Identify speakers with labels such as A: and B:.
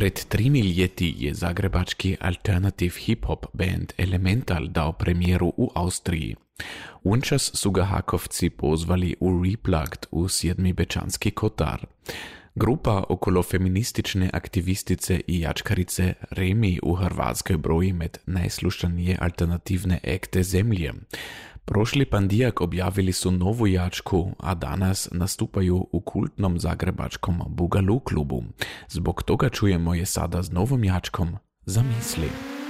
A: Pred 3 leti je zagrebački alternative hip-hop band Elemental dao premijeru u Austriji. Unčas su ga hakovci pozvali u Replugged u Sjedmibečanski Kotar. Grupa okolo feministične aktivistice i jačkarice Remi u Hrvatskoj broji med najslušanije alternativne akte zemlje. Prošli pandijak objavili su novu jačku, a danas nastupaju u kultnom zagrebačkom Bugaloo klubu. Zbog toga čujemo je sada s novom jačkom Zamisli.